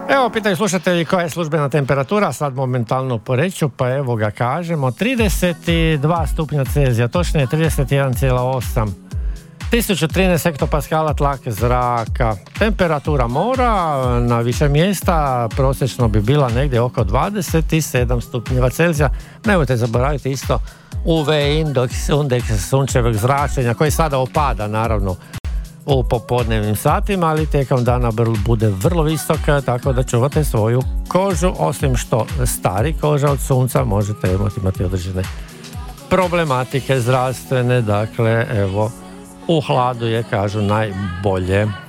Evo, pitaju slušatelji koja je službena temperatura, sad momentalno poreću, pa evo ga kažemo, 32 stupnja Celzija, točnije 31,8. 1013 hektopaskala tlak zraka. Temperatura mora na više mjesta prosječno bi bila negdje oko 27 stupnjeva Celzija. Nemojte zaboraviti isto UV indeks sunčevog zračenja koji sada opada naravno u popodnevnim satima, ali tijekom dana bude vrlo visok, tako da čuvate svoju kožu, osim što stari koža od sunca možete imati određene problematike zdravstvene, dakle evo u hladu je kažu najbolje.